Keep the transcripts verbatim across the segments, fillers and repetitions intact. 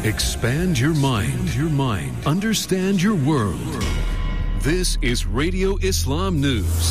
Expand your mind, your mind. Understand your world. This is Radio Islam News.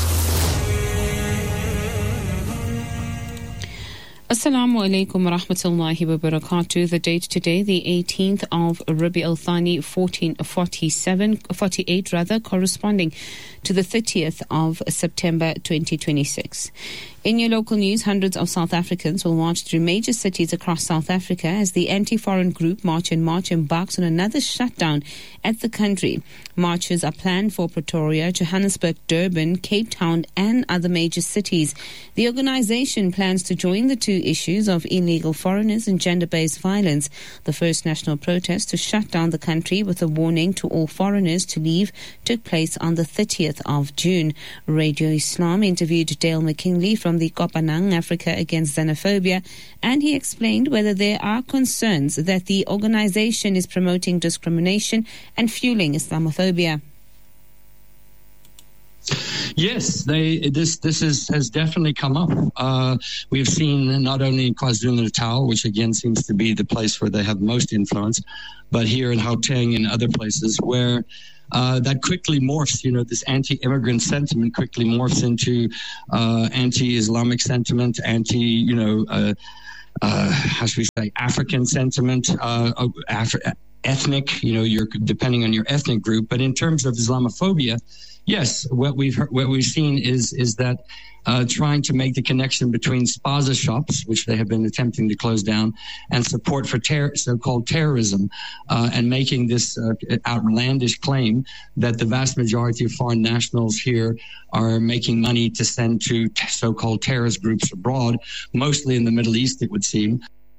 Assalamu alaikum wa rahmatullahi wa barakatuh. The date today, the eighteenth of Rabi al-Thani, fourteen forty-seven, forty-eight rather, corresponding to the thirtieth of September twenty twenty-six. In your local news, hundreds of South Africans will march through major cities across South Africa as the anti-foreign group March and March embarks on another shutdown at the country. Marches are planned for Pretoria, Johannesburg, Durban, Cape Town and other major cities. The organisation plans to join the two issues of illegal foreigners and gender-based violence. The first national protest to shut down the country with a warning to all foreigners to leave took place on the thirtieth of June. Radio Islam interviewed Dale McKinley from the Kopanang Africa Against Xenophobia, and he explained whether there are concerns that the organisation is promoting discrimination and fueling Islamophobia. Yes, they, this this is, has definitely come up. Uh, we've seen not only in KwaZulu-Natal, which again seems to be the place where they have most influence, but here in Gauteng and other places where uh, that quickly morphs, you know, this anti-immigrant sentiment quickly morphs into uh, anti-Islamic sentiment, anti, you know, uh, uh, how should we say, African sentiment, uh, Afri- ethnic, you know, you're depending on your ethnic group. But in terms of Islamophobia, yes, what we've heard, what we've seen is is that uh, trying to make the connection between spaza shops, which they have been attempting to close down, and support for ter- so-called terrorism, uh, and making this uh, outlandish claim that the vast majority of foreign nationals here are making money to send to t- so-called terrorist groups abroad, mostly in the Middle East, it would seem.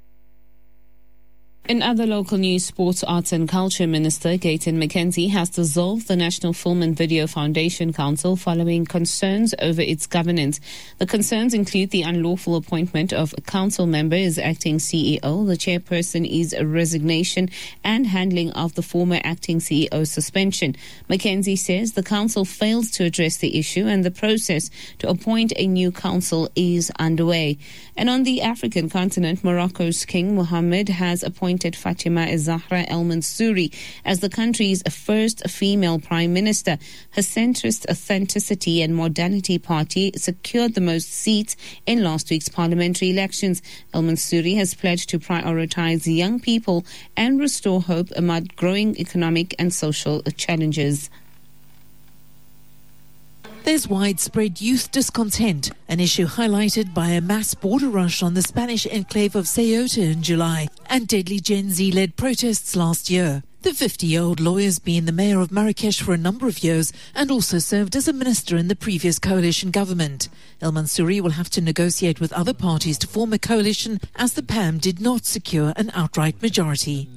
In other local news, Sports, Arts and Culture Minister Gayton McKenzie has dissolved the National Film and Video Foundation Council following concerns over its governance. The concerns include the unlawful appointment of a council member as acting C E O, the chairperson's resignation and handling of the former acting C E O's suspension. McKenzie says the council failed to address the issue and the process to appoint a new council is underway. And on the African continent, Morocco's King Mohammed has appointed Fatima Zahra El Mansouri as the country's first female prime minister. Her centrist Authenticity and Modernity Party secured the most seats in last week's parliamentary elections. El Mansouri has pledged to prioritize young people and restore hope amid growing economic and social challenges. There's widespread youth discontent, an issue highlighted by a mass border rush on the Spanish enclave of Ceuta in July and deadly Gen Z-led protests last year. The fifty-year-old lawyer has been the mayor of Marrakesh for a number of years and also served as a minister in the previous coalition government. El Mansouri will have to negotiate with other parties to form a coalition as the P A M did not secure an outright majority.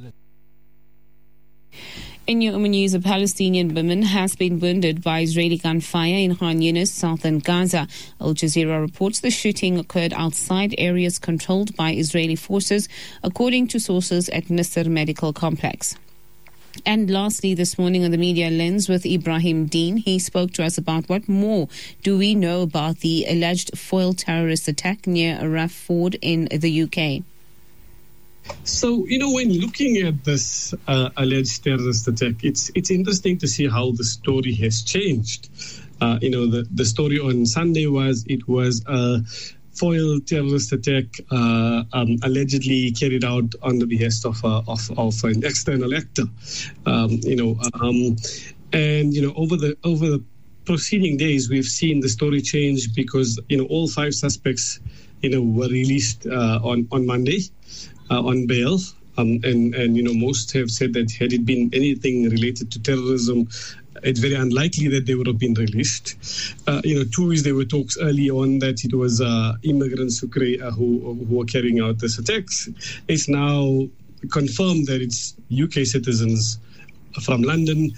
In your news, a Palestinian woman has been wounded by Israeli gunfire in Khan Yunis, southern Gaza. Al Jazeera reports the shooting occurred outside areas controlled by Israeli forces, according to sources at Nasser Medical Complex. And lastly, this morning on the Media Lens with Ibrahim Dean, he spoke to us about what more do we know about the alleged foiled terrorist attack near Raf Ford in the U K. So, you know, when looking at this uh, alleged terrorist attack, it's it's interesting to see how the story has changed. Uh, you know, the, the story on Sunday was it was a foiled terrorist attack uh, um, allegedly carried out on the behest of, uh, of, of an external actor. Um, you know, um, and, you know, over the over the preceding days, we've seen the story change because, you know, all five suspects, you know, were released uh, on, on Monday. Uh, on bail, um, and, and, you know, most have said that had it been anything related to terrorism, it's very unlikely that they would have been released. Uh, you know, two is there were talks early on that it was uh, immigrants who, cre- uh, who, who were carrying out this attacks. It's now confirmed that it's U K citizens from London.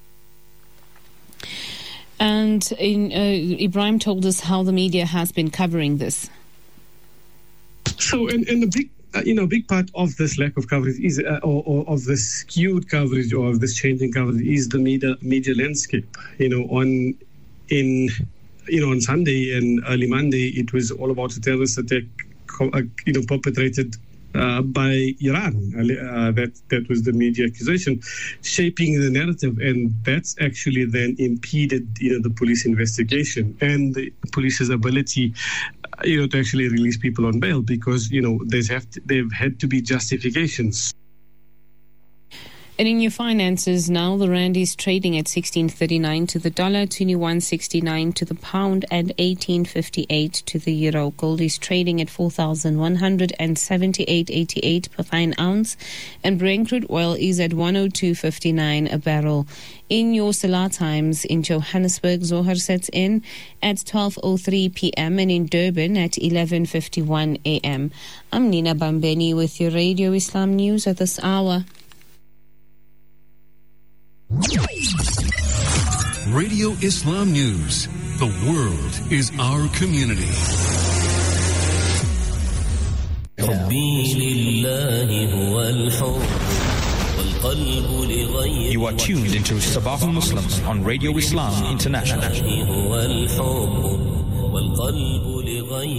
And in, uh, Ibrahim told us how the media has been covering this. So, and, and the big Uh, you know, a big part of this lack of coverage is, uh, or, or of this skewed coverage or of this changing coverage is the media media landscape. You know, on in you know on Sunday and early Monday, it was all about a terrorist attack, uh, you know, perpetrated uh, by Iran. Uh, that that was the media accusation, shaping the narrative, and that's actually then impeded, you know, the police investigation and the police's ability, you know, to actually release people on bail, because, you know, there's have to, they've had to be justifications. And in your finances now, the rand is trading at sixteen thirty-nine to the dollar, twenty-one sixty-nine to the pound, and eighteen fifty-eight to the euro. Gold is trading at four thousand one hundred seventy-eight eighty-eight per fine ounce, and Brent crude oil is at one oh two fifty-nine a barrel. In your Salah times, in Johannesburg, Zohar sets in at twelve oh three p.m. and in Durban at eleven fifty-one a.m. I'm Nina Bambeni with your Radio Islam News at this hour. Radio Islam News. The world is our community. You are tuned into Sabahul Muslims on Radio Islam International.